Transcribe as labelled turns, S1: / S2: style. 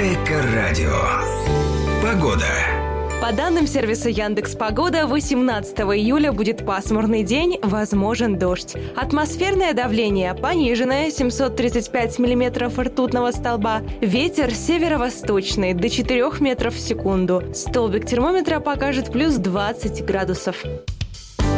S1: Эко-радио. Погода.
S2: По данным сервиса Яндекс.Погода, 18 июля будет пасмурный день, возможен дождь. Атмосферное давление пониженное, 735 миллиметров ртутного столба. Ветер северо-восточный, до 4 метров в секунду. Столбик термометра покажет плюс 20 градусов.